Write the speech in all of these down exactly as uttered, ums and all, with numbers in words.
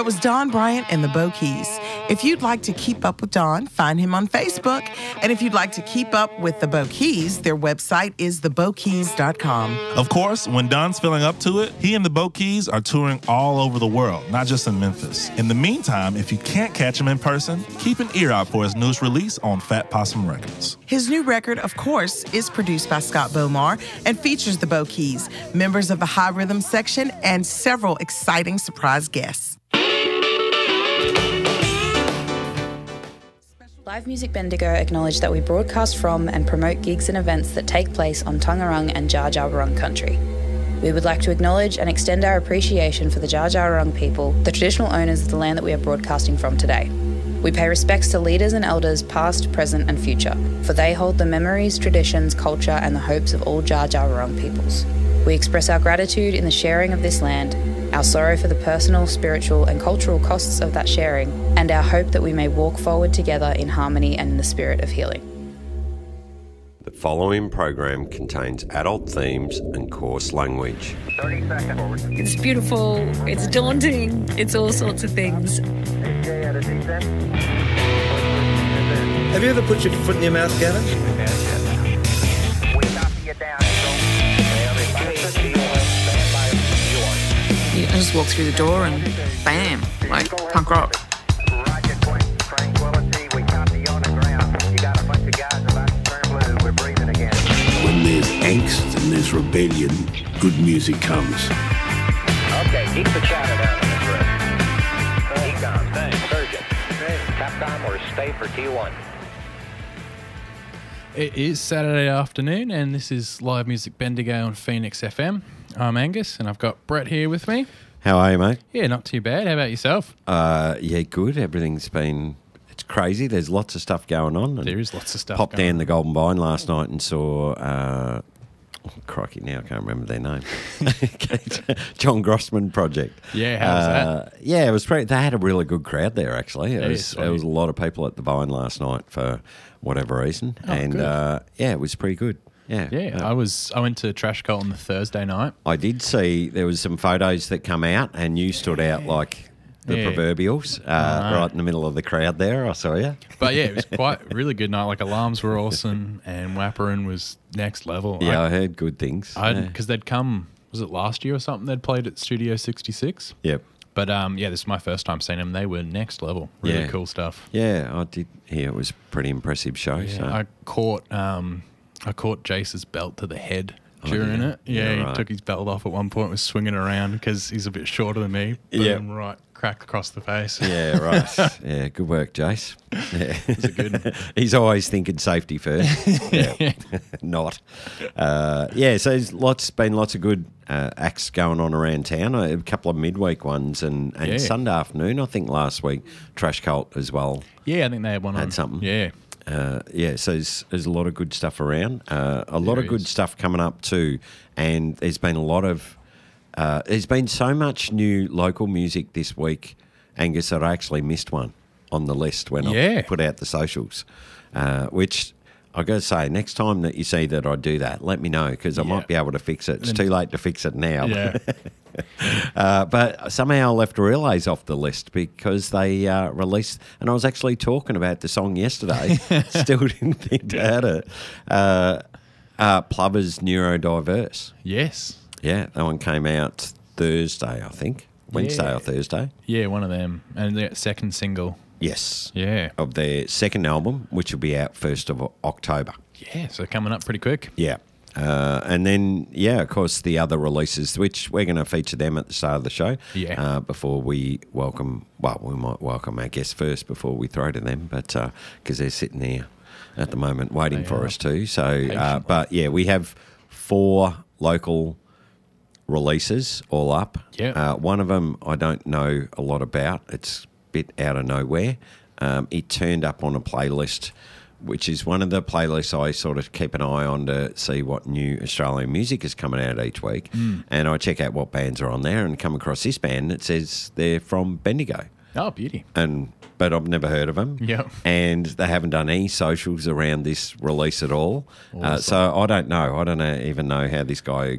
That was Don Bryant and the Bo Keys. If you'd like to keep up with Don, find him on Facebook. And if you'd like to keep up with the Bo Keys, their website is the bo keys dot com. Of course, when Don's feeling up to it, he and the Bo Keys are touring all over the world, not just in Memphis. In the meantime, if you can't catch him in person, keep an ear out for his newest release on Fat Possum Records. His new record, of course, is produced by Scott Bomar and features the Bo Keys, members of the High Rhythm section, and several exciting surprise guests. Live Music Bendigo acknowledge that we broadcast from and promote gigs and events that take place on Tongarong and Dja Dja Wurrung country. We would like to acknowledge and extend our appreciation for the Dja Dja Wurrung people, the traditional owners of the land that we are broadcasting from today. We pay respects to leaders and elders past, present and future, for they hold the memories, traditions, culture and the hopes of all Dja Dja Wurrung peoples. We express our gratitude in the sharing of this land, our sorrow for the personal, spiritual and cultural costs of that sharing, and our hope that we may walk forward together in harmony and in the spirit of healing. The following program contains adult themes and coarse language. thirty seconds forward. It's beautiful, it's daunting, it's all sorts of things. Have you ever put your foot in your mouth, Gavin? We copy you down. You just walk through the door and bam, like punk rock. Roger, Queen. Tranquility. We copy you on the ground. You got a bunch of guys about to turn blue. We're breathing again. When there's angst and there's rebellion, good music comes. Okay, keep the chatter down in this room. Econ, thanks. Surgeon. Capcom or stay for T one. It is Saturday afternoon, and this is Live Music Bendigo on Phoenix F M. I'm Angus, and I've got Brett here with me. How are you, mate? Yeah, not too bad. How about yourself? Uh, yeah, good. Everything's been... It's crazy. There's lots of stuff going on. There is lots of stuff Popped going down on. the Golden Vine last night and saw... Uh, oh, crikey, now I can't remember their name. John Grossman Project. Yeah, how was uh, that? Yeah, it was pretty... They had a really good crowd there, actually. It Yeah, was, sweet. there was a lot of people at the Vine last night for whatever reason. Oh, and, good. uh, yeah, it was pretty good. Yeah, Yeah, uh, I was. I went to Trash Cult on the Thursday night. I did see there was some photos that come out, and you stood out like the Yeah. proverbials, uh, I know. right in the middle of the crowd there. I saw you. But yeah, it was quite a really good night. Like alarms were awesome, and Wapparin was next level. Yeah, I, I heard good things. I yeah. because they'd come. Was it last year or something? They'd played at Studio sixty-six. Yep. But um, yeah, this is my first time seeing them. They were next level. Really Yeah. cool stuff. Yeah, I did hear it was a pretty impressive show. Yeah, so. I caught um, I caught Jace's belt to the head Oh, during yeah. it. Yeah, Yeah, he right. took his belt off at one point, was swinging around because he's a bit shorter than me. Yeah. Boom, right, crack across the face. Yeah, right. Yeah, good work, Jace. Yeah. was a good- He's always thinking safety first. Yeah, not. Uh, yeah, so there's lots been lots of good uh, acts going on around town. A couple of midweek ones and, and Yeah. Sunday afternoon. I think last week Trash Cult as well. Yeah, I think they had one Had on. something. Yeah. Uh, yeah, so there's, there's a lot of good stuff around. Uh, a lot There of good is. stuff coming up too, and there's been a lot of. Uh, there's been so much new local music this week, Angus, that I actually missed one on the list when Yeah. I put out the socials. Uh, which I got to say, next time that you see that I do that, let me know because I Yeah. might be able to fix it. It's Then- too late to fix it now. Yeah. Uh, but somehow I left Relays off the list because they uh, released, and I was actually talking about the song yesterday. Still didn't think to add it. Uh, uh, Plover's Neurodiverse. Yes. Yeah, that one came out Thursday, I think. Wednesday Yeah. or Thursday. Yeah, one of them. And their second single. Yes. Yeah. Of their second album, which will be out first of October. Yeah, so coming up pretty quick. Yeah. Uh, and then, yeah, of course, the other releases, which we're going to feature them at the start of the show. Yeah. Uh, before we welcome, well, we might welcome our guests first before we throw to them, but because they're sitting there at the moment waiting They for are. us too. So, uh, Patiently. but yeah, we have four local releases all up. Yeah. Uh, one of them I don't know a lot about. It's a bit out of nowhere. Um, it turned up on a playlist, which is one of the playlists I sort of keep an eye on to see what new Australian music is coming out each week. Mm. And I check out what bands are on there and come across this band that says they're from Bendigo. Oh, beauty. And but I've never heard of them. Yep. And they haven't done any socials around this release at all. Uh, Awesome. so I don't know. I don't know, even know how this guy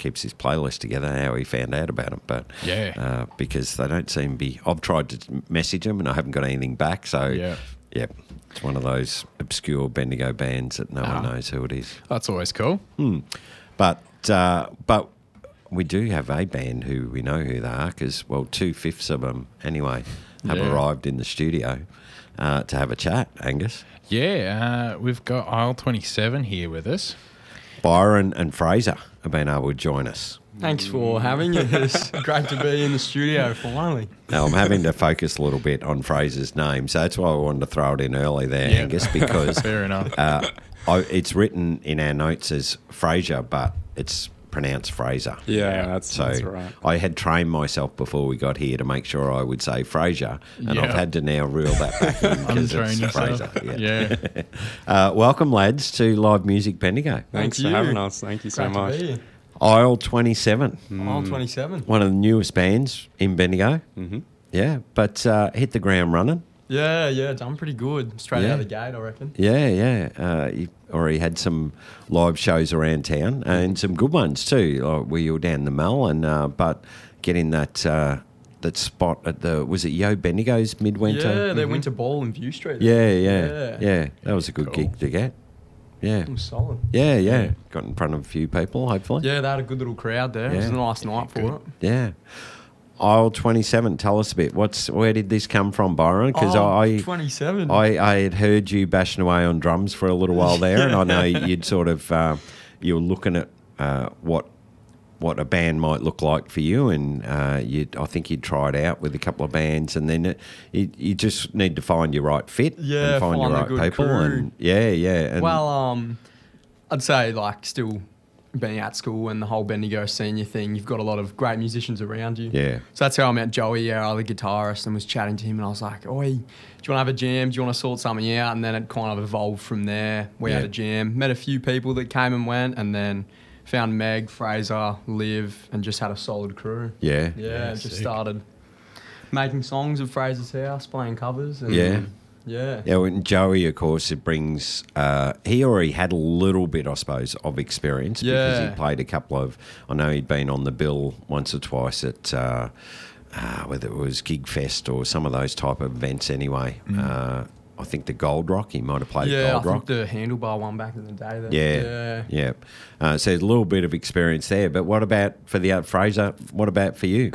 keeps his playlist together, how he found out about them. But Yeah. uh, because they don't seem to be. I've tried to message them and I haven't got anything back. So Yeah. yeah, it's one of those obscure Bendigo bands that no one Ah. knows who it is. That's always cool. Hmm. But uh, but we do have a band who we know who they are because, well, two-fifths of them anyway have Yeah. arrived in the studio uh, to have a chat, Angus. Yeah, uh, we've got aisle twenty-seven here with us. Byron and Fraser have been able to join us. Thanks for having us. It's great to be in the studio finally. Now, I'm having to focus a little bit on Fraser's name, so that's why I wanted to throw it in early there, Yeah. Angus, because Fair enough. uh, I, it's written in our notes as Fraser, but it's pronounced Fraser. Yeah, that's, So that's right. I had trained myself before we got here to make sure I would say Fraser, and Yeah. I've had to now reel that back in because Untrain it's yourself. Fraser. Yeah. uh, welcome, lads, to Live Music Bendigo. Thanks Thank for you. having us. Thank you so Great to much. be here. Aisle twenty-seven, Aisle twenty-seven. one of the newest bands in Bendigo. Mm-hmm. Yeah, but uh, hit the ground running. Yeah, yeah, done pretty good. Straight Yeah. out of the gate, I reckon. Yeah, yeah. Uh, you already had some live shows around town and some good ones too. Like where you were down the Mall, and uh, but getting that uh, that spot at the was it Yo Bendigo's midwinter? Yeah, they went to Ball in View Street. Yeah, yeah, yeah. Yeah. That was a good Cool. gig to get. Yeah, It was solid. yeah, yeah. Got in front of a few people, hopefully. Yeah, they had a good little crowd there. It was Yeah. a nice night for it. Yeah. Aisle twenty-seven. Tell us a bit. What's where did this come from, Byron? Because Oh, I. twenty-seven. I, I had heard you bashing away on drums for a little while there, and I know you'd sort of uh, you were looking at uh, what what a band might look like for you, and uh, you I think you'd try it out with a couple of bands, and then it, you, you just need to find your right fit, Yeah, and find, find your a right good people, crew. and yeah, yeah, and Well, um, I'd say like still being at school and the whole Bendigo senior thing, you've got a lot of great musicians around you. yeah, So that's how I met Joey, our other guitarist, and was chatting to him, and I was like, "Oi, do you want to have a jam? Do you want to sort something out?" And then it kind of evolved from there. We had Yeah. a jam, met a few people that came and went, and then found Meg, Fraser, Liv, and just had a solid crew. yeah, Yeah, Yeah, just sick. started making songs at Fraser's house, playing covers. And Yeah. yeah. Yeah, and Joey, of course, it brings. Uh, he already had a little bit, I suppose, of experience because Yeah. he played a couple of. I know he'd been on the bill once or twice at uh, uh, whether it was Gig Fest or some of those type of events. Anyway, uh, I think the Gold Rock. He might have played Yeah, I Gold think Rock. the handlebar one back in the day. There. Yeah, yeah. Uh, so there's a little bit of experience there. But what about for the uh, Fraser? What about for you?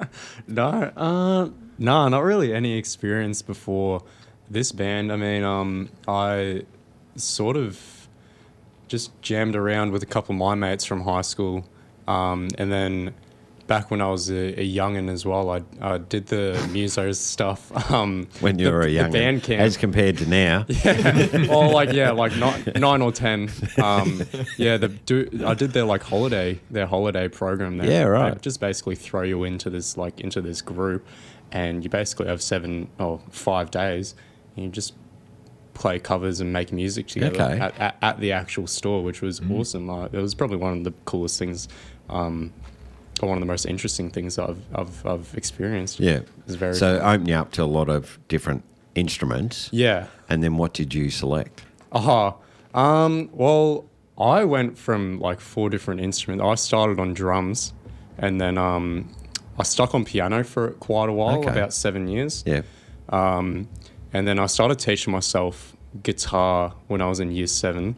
No, uh, no, not really any experience before this band. I mean, um, I sort of just jammed around with a couple of my mates from high school, um, and then back when I was a, a youngin as well, I, I did the musos stuff. Um, When you the- were a the young, band camp. as compared to now. Yeah. Or like yeah, like nine, nine or ten. Um, yeah, the do I did their like holiday their holiday program there. Yeah, right. They just basically throw you into this like into this group, and you basically have seven or five days, and you just play covers and make music together Okay. at, at, at the actual store, which was awesome. Like, it was probably one of the coolest things. Um, or one of the most interesting things I've I've, I've experienced. Yeah. It's very so cool. open you up to a lot of different instruments. Yeah. And then what did you select? Aha. Um, well, I went from like four different instruments. I started on drums, and then um, I stuck on piano for quite a while, Okay. about seven years. Yeah. Um, and then I started teaching myself guitar when I was in year seven.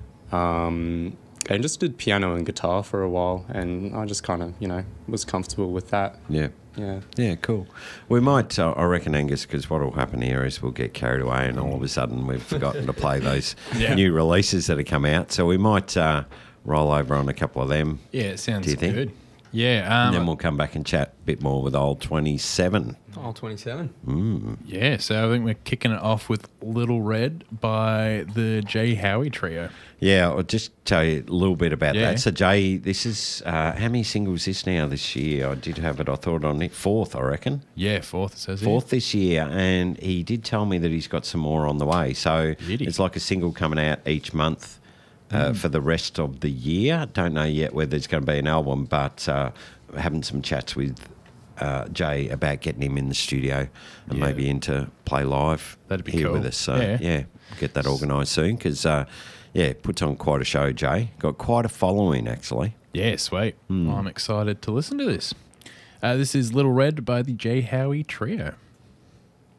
Um, and just did piano and guitar for a while, and I just kind of, you know, was comfortable with that. Yeah. Yeah. Yeah, cool. We might, uh, I reckon, Angus, because what will happen here is we'll get carried away and all of a sudden we've forgotten to play those Yeah. new releases that have come out. So we might uh, roll over on a couple of them. Yeah, it sounds Do you think? good. Yeah. Um, And then we'll come back and chat a bit more with old twenty-seven. Oh, twenty-seven. Mm. Yeah, so I think we're kicking it off with Little Red by the Jay Howie Trio. Yeah, I'll just tell you a little bit about Yeah. that. So, Jay, this is, uh, how many singles is this now this year? I did have it, I thought on it, fourth, I reckon. Yeah, fourth, it says here. Fourth this year, and he did tell me that he's got some more on the way. So Did he? it's like a single coming out each month uh, Mm. for the rest of the year. Don't know yet whether it's going to be an album, but uh, having some chats with uh, Jay about getting him in the studio and Yeah. maybe into play live That'd be here cool. with us. So Yeah. yeah, get that organised soon because uh, yeah, puts on quite a show. Jay got quite a following actually. Yeah, sweet. I'm excited to listen to this. Uh, this is Little Red by the J. Howie Trio.